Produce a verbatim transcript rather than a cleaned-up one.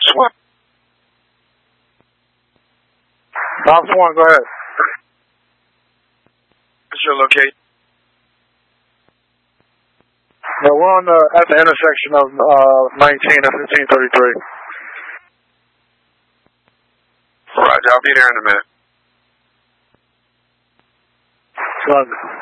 one. Ops one, go ahead. What's your location? No, we're on the, at the intersection of uh, nineteen and fifteen thirty-three. All right, I'll be there in a minute. Son.